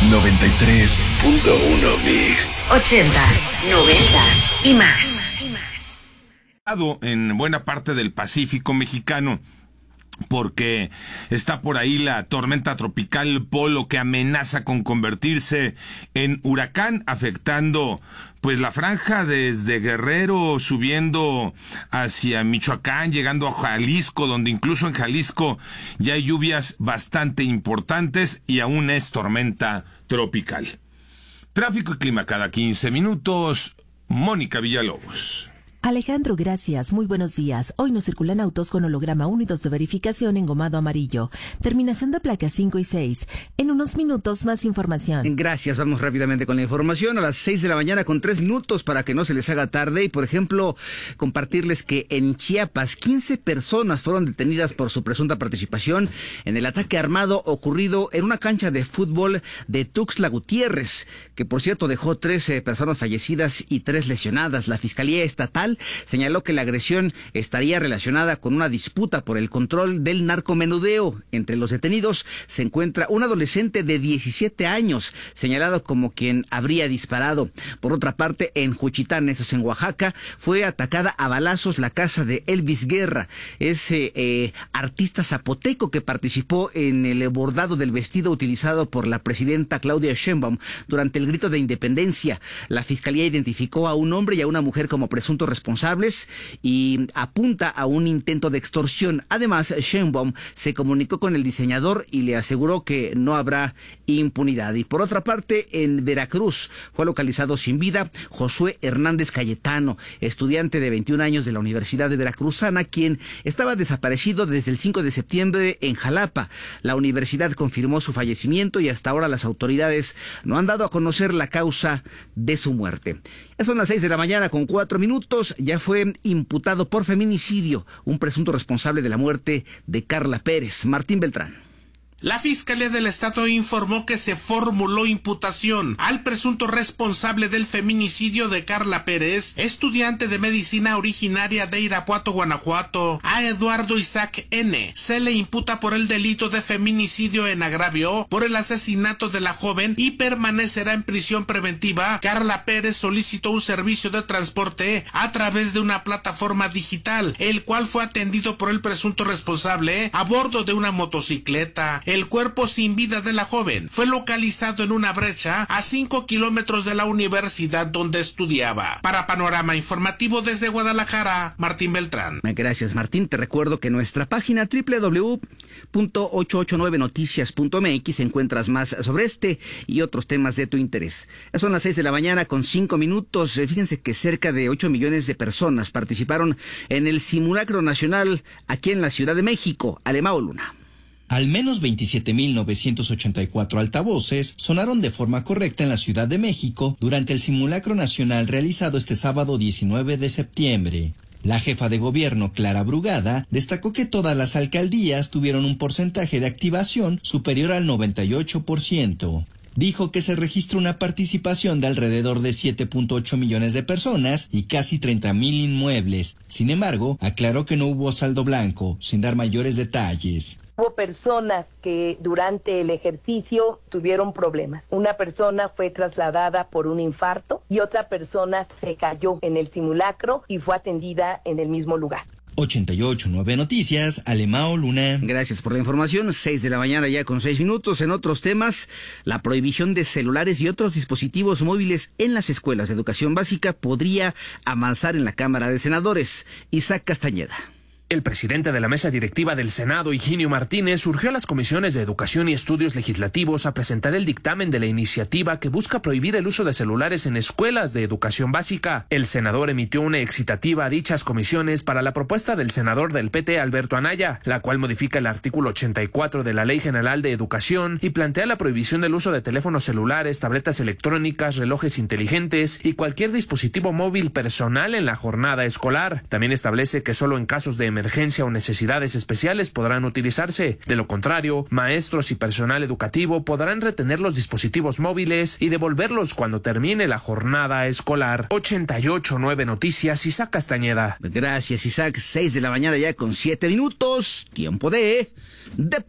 93.1 Mix. 80s, 90s y más. En buena parte del Pacífico mexicano, porque está por ahí la tormenta tropical Polo, que amenaza con convertirse en huracán, afectando pues la franja desde Guerrero, subiendo hacia Michoacán, llegando a Jalisco, donde incluso en Jalisco ya hay lluvias bastante importantes y aún es tormenta tropical. Tráfico y clima cada 15 minutos. Mónica Villalobos. Alejandro, gracias. Muy buenos días. Hoy nos circulan autos con holograma 1 y 2 de verificación engomado amarillo. Terminación de placas 5 y 6. En unos minutos más información. Gracias. Vamos rápidamente con la información. A las 6 de la mañana con 3 minutos para que no se les haga tarde. Y por ejemplo, compartirles que en Chiapas 15 personas fueron detenidas por su presunta participación en el ataque armado ocurrido en una cancha de fútbol de Tuxtla Gutiérrez, que por cierto dejó 13 personas fallecidas y 3 lesionadas. La Fiscalía Estatal señaló que la agresión estaría relacionada con una disputa por el control del narcomenudeo. Entre los detenidos se encuentra un adolescente de 17 años, señalado como quien habría disparado. Por otra parte, en Juchitán, eso es en Oaxaca, fue atacada a balazos la casa de Elvis Guerra, ese artista zapoteco que participó en el bordado del vestido utilizado por la presidenta Claudia Sheinbaum durante el grito de independencia. La fiscalía identificó a un hombre y a una mujer como presuntos responsables y apunta a un intento de extorsión. Además, Sheinbaum se comunicó con el diseñador y le aseguró que no habrá impunidad. Y por otra parte, en Veracruz fue localizado sin vida Josué Hernández Cayetano, estudiante de 21 años de la Universidad de Veracruzana, quien estaba desaparecido desde el 5 de septiembre en Jalapa. La universidad confirmó su fallecimiento y hasta ahora las autoridades no han dado a conocer la causa de su muerte. Ya son las 6 de la mañana con 4 minutos. Ya fue imputado por feminicidio un presunto responsable de la muerte de Carla Pérez. Martín Beltrán. La Fiscalía del Estado informó que se formuló imputación al presunto responsable del feminicidio de Carla Pérez, estudiante de medicina originaria de Irapuato, Guanajuato. A Eduardo Isaac N. se le imputa por el delito de feminicidio en agravio por el asesinato de la joven y permanecerá en prisión preventiva. Carla Pérez solicitó un servicio de transporte a través de una plataforma digital, el cual fue atendido por el presunto responsable a bordo de una motocicleta. El cuerpo sin vida de la joven fue localizado en una brecha a 5 kilómetros de la universidad donde estudiaba. Para Panorama Informativo desde Guadalajara, Martín Beltrán. Gracias, Martín. Te recuerdo que en nuestra página www.889noticias.mx encuentras más sobre este y otros temas de tu interés. Ya son las 6 de la mañana con 5 minutos. Fíjense que cerca de 8 millones de personas participaron en el simulacro nacional aquí en la Ciudad de México. Alemao Luna. Al menos 27.984 altavoces sonaron de forma correcta en la Ciudad de México durante el simulacro nacional realizado este sábado 19 de septiembre. La jefa de gobierno, Clara Brugada, destacó que todas las alcaldías tuvieron un porcentaje de activación superior al 98%. Dijo que se registra una participación de alrededor de 7.8 millones de personas y casi 30,000 inmuebles. Sin embargo, aclaró que no hubo saldo blanco, sin dar mayores detalles. Hubo personas que durante el ejercicio tuvieron problemas. Una persona fue trasladada por un infarto y otra persona se cayó en el simulacro y fue atendida en el mismo lugar. 88.9 Noticias, Alemao Luna. Gracias por la información. 6 de la mañana ya con 6 minutos. En otros temas, la prohibición de celulares y otros dispositivos móviles en las escuelas de educación básica podría avanzar en la Cámara de Senadores. Isaac Castañeda. El presidente de la mesa directiva del Senado, Higinio Martínez, urgió a las comisiones de Educación y Estudios Legislativos a presentar el dictamen de la iniciativa que busca prohibir el uso de celulares en escuelas de educación básica. El senador emitió una excitativa a dichas comisiones para la propuesta del senador del PT, Alberto Anaya, la cual modifica el artículo 84 de la Ley General de Educación y plantea la prohibición del uso de teléfonos celulares, tabletas electrónicas, relojes inteligentes y cualquier dispositivo móvil personal en la jornada escolar. También establece que solo en casos de emergencia o necesidades especiales podrán utilizarse. De lo contrario, maestros y personal educativo podrán retener los dispositivos móviles y devolverlos cuando termine la jornada escolar. 88.9 Noticias, Isaac Castañeda. Gracias, Isaac. 6 de la mañana ya con 7 minutos. Tiempo de